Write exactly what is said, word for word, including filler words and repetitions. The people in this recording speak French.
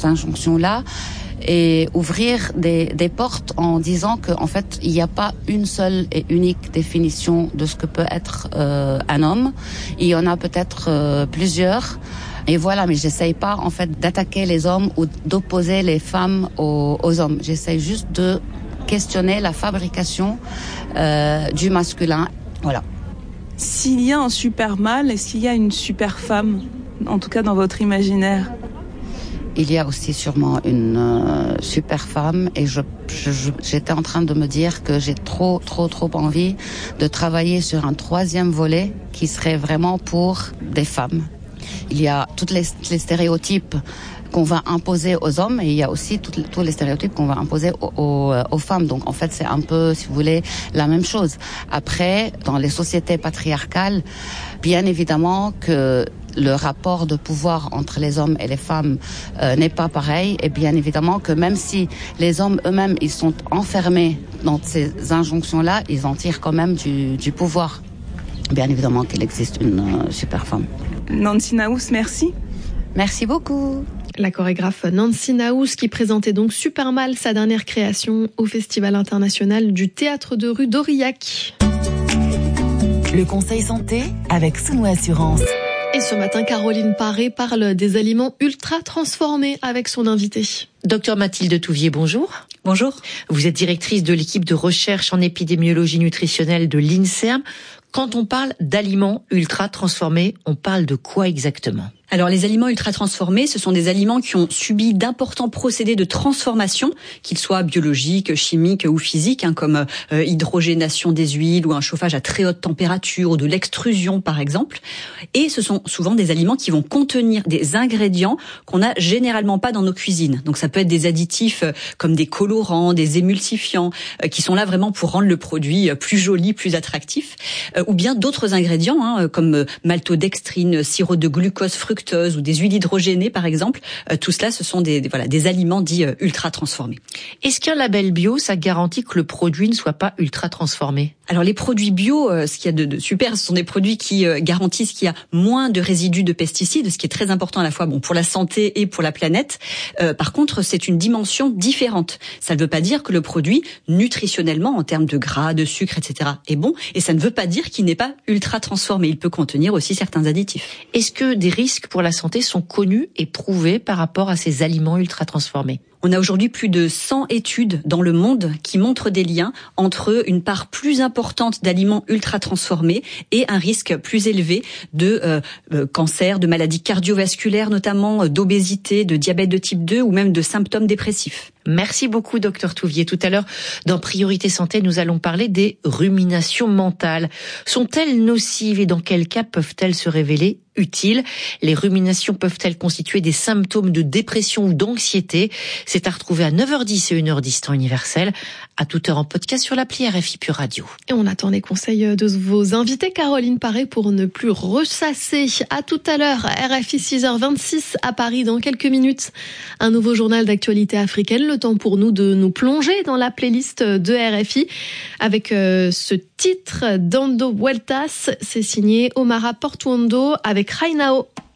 injonctions-là et ouvrir des, des portes en disant qu'en fait, il n'y a pas une seule et unique définition de ce que peut être euh, un homme. Il y en a peut-être euh, plusieurs. Et voilà, mais j'essaye pas en fait d'attaquer les hommes ou d'opposer les femmes aux, aux hommes. J'essaye juste de questionner la fabrication euh, du masculin. Voilà. S'il y a un super mâle, est-ce qu'il y a une super femme, en tout cas dans votre imaginaire? Il y a aussi sûrement une euh, super femme et je, je, je, j'étais en train de me dire que j'ai trop, trop, trop envie de travailler sur un troisième volet qui serait vraiment pour des femmes. Il y a toutes les, les stéréotypes qu'on va imposer aux hommes et il y a aussi tout, tous les stéréotypes qu'on va imposer aux, aux, aux femmes. Donc en fait, c'est un peu, si vous voulez, la même chose. Après, dans les sociétés patriarcales, bien évidemment que le rapport de pouvoir entre les hommes et les femmes euh, n'est pas pareil. Et bien évidemment que même si les hommes eux-mêmes, ils sont enfermés dans ces injonctions-là, ils en tirent quand même du, du pouvoir. Bien évidemment qu'il existe une euh, super femme. Nancy Naous, merci. Merci beaucoup. La chorégraphe Nancy Naous qui présentait donc Super Mâle, sa dernière création au Festival international du théâtre de rue d'Aurillac. Le conseil santé avec Sounou Assurance. Et ce matin, Caroline Paré parle des aliments ultra transformés avec son invité. Docteur Mathilde Touvier, bonjour. Bonjour. Vous êtes directrice de l'équipe de recherche en épidémiologie nutritionnelle de l'INSERM. Quand on parle d'aliments ultra transformés, on parle de quoi exactement ? Alors les aliments ultra transformés, ce sont des aliments qui ont subi d'importants procédés de transformation, qu'ils soient biologiques, chimiques ou physiques, hein, comme euh, hydrogénation des huiles ou un chauffage à très haute température ou de l'extrusion par exemple. Et ce sont souvent des aliments qui vont contenir des ingrédients qu'on n'a généralement pas dans nos cuisines. Donc ça peut être des additifs euh, comme des colorants, des émulsifiants, euh, qui sont là vraiment pour rendre le produit euh, plus joli, plus attractif, euh, ou bien d'autres ingrédients hein, comme euh, maltodextrine, sirop de glucose, fructose, ou des huiles hydrogénées par exemple, euh, tout cela ce sont des, des voilà des aliments dits euh, ultra transformés. Est-ce qu'un label bio ça garantit que le produit ne soit pas ultra transformé ? Alors les produits bio, euh, ce qu'il y a de, de super, ce sont des produits qui euh, garantissent qu'il y a moins de résidus de pesticides, ce qui est très important à la fois bon pour la santé et pour la planète. Euh, par contre, c'est une dimension différente. Ça ne veut pas dire que le produit nutritionnellement en termes de gras, de sucre, et cetera est bon, et ça ne veut pas dire qu'il n'est pas ultra transformé. Il peut contenir aussi certains additifs. Est-ce que des risques pour la santé sont connus et prouvés par rapport à ces aliments ultra transformés ? On a aujourd'hui plus de cent études dans le monde qui montrent des liens entre une part plus importante d'aliments ultra transformés et un risque plus élevé de euh, euh, cancer, de maladies cardiovasculaires notamment, d'obésité, de diabète de type deux ou même de symptômes dépressifs. Merci beaucoup, docteur Touvier. Tout à l'heure, dans Priorité Santé, nous allons parler des ruminations mentales. Sont-elles nocives et dans quel cas peuvent-elles se révéler utiles ? Les ruminations peuvent-elles constituer des symptômes de dépression ou d'anxiété ? C'est à retrouver à neuf heures dix et une heure dix temps universel, à toute heure en podcast sur l'appli R F I Pure Radio. Et on attend les conseils de vos invités, Caroline Paré, pour ne plus ressasser. À tout à l'heure, R F I six heures vingt-six à Paris, dans quelques minutes. Un nouveau journal d'actualité africaine. Le temps pour nous de nous plonger dans la playlist de R F I avec euh, ce titre d'Ando Vueltas. C'est signé Omara Portuondo avec Rainao.